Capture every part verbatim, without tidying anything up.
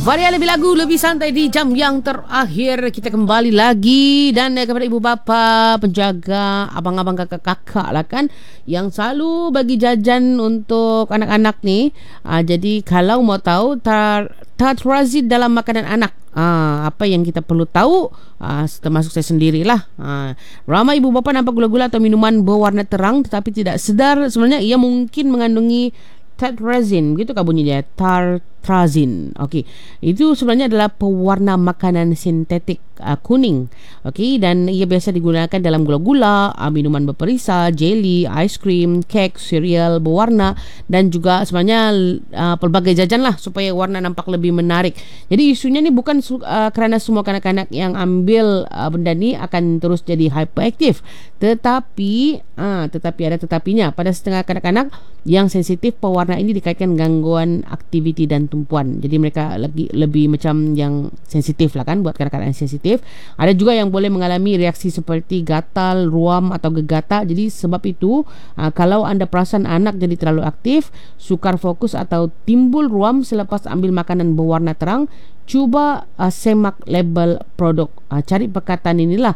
Varia lebih lagu, lebih santai di jam yang terakhir. Kita kembali lagi. Dan eh, kepada ibu bapa, penjaga, abang-abang, kakak-kakak lah kan, yang selalu bagi jajan untuk anak-anak ni. uh, Jadi kalau mau tahu tar, tartrazin dalam makanan anak, uh, apa yang kita perlu tahu, uh, termasuk saya sendirilah. uh, Ramai ibu bapa nampak gula-gula atau minuman berwarna terang, tetapi tidak sedar sebenarnya ia mungkin mengandungi tartrazin. Begitu kah bunyinya? Tartrazin. Okey. Itu sebenarnya adalah pewarna makanan sintetik uh, kuning. Okey, dan ia biasa digunakan dalam gula-gula, uh, minuman berperisa, jelly, aiskrim, kek, cereal berwarna, dan juga sebenarnya uh, pelbagai jajan lah supaya warna nampak lebih menarik. Jadi isunya ni bukan uh, kerana semua kanak-kanak yang ambil uh, benda ni akan terus jadi hyperaktif, tetapi uh, tetapi ada tetapinya. Pada setengah kanak-kanak yang sensitif, pewarna ini dikaitkan gangguan aktiviti dan tumpuan. Jadi mereka lagi lebih macam yang sensitif lah kan, buat kanak-kanak yang sensitif. Ada juga yang boleh mengalami reaksi seperti gatal, ruam atau gegata. Jadi sebab itu uh, kalau anda perasan anak jadi terlalu aktif, sukar fokus atau timbul ruam selepas ambil makanan berwarna terang, cuba uh, semak label produk. Uh, cari perkataan inilah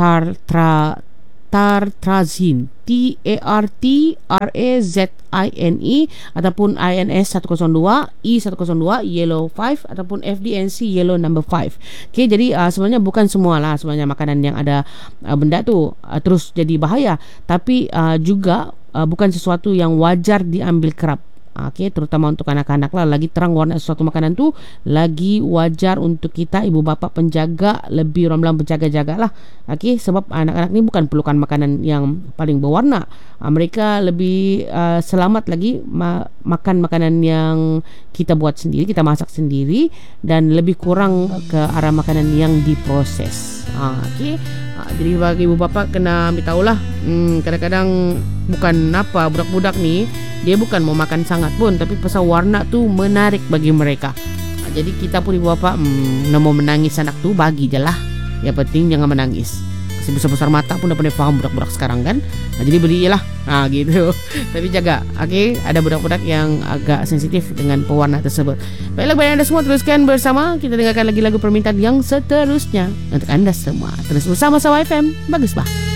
tartra tartrazin, T A R T R A Z I N E, ataupun I N S seratus dua, E seratus dua, yellow five, ataupun F D N C yellow number five. Okay, jadi uh, sebenarnya bukan semualah sebenarnya makanan yang ada uh, benda tu uh, terus jadi bahaya, tapi uh, juga uh, bukan sesuatu yang wajar diambil kerap. Okey, terutama untuk anak-anak lah. Lagi terang warna sesuatu makanan tu, lagi wajar untuk kita ibu bapa penjaga lebih ramlan berjaga-jaga lah. Okey, sebab anak-anak ni bukan perlukan makanan yang paling berwarna. uh, Mereka lebih uh, selamat lagi ma- makan makanan yang kita buat sendiri, kita masak sendiri, dan lebih kurang ke arah makanan yang diproses. uh, Okey, uh, jadi bagi ibu bapa kena ambil tahulah, hmm, kadang-kadang bukan apa, budak-budak ni dia bukan mau makan sangat pun, tapi pasal warna tu menarik bagi mereka. Ha, jadi kita pun ibu bapa, hmm, nak mau menangis anak tu, bagi je lah. Yang penting jangan menangis. Kasi besar-besar mata pun dah pandai faham budak-budak sekarang kan. Ha, jadi beli je lah. Ha, gitu. Tapi jaga. Okay? Ada budak-budak yang agak sensitif dengan pewarna tersebut. Baiklah, bagi anda semua teruskan bersama. Kita dengarkan lagi lagu permintaan yang seterusnya untuk anda semua. Terus bersama Sawa F M. Bagus bah.